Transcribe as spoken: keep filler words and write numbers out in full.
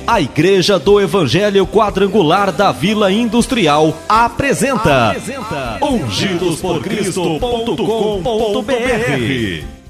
A Igreja do Evangelho Quadrangular da Vila Industrial apresenta, apresenta ungidos por cristo ponto com ponto br.